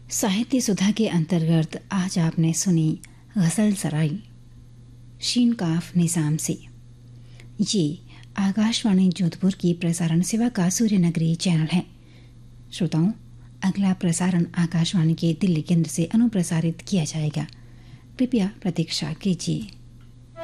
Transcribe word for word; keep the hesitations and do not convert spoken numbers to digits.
साहित्य सुधा के अंतर्गत आज आपने सुनी गज़ल सराई शीन काफ निज़ाम से। ये आकाशवाणी जोधपुर की प्रसारण सेवा का सूर्य नगरी चैनल है। श्रोताओं, अगला प्रसारण आकाशवाणी के दिल्ली केंद्र से अनुप्रसारित किया जाएगा। कृपया प्रतीक्षा कीजिए।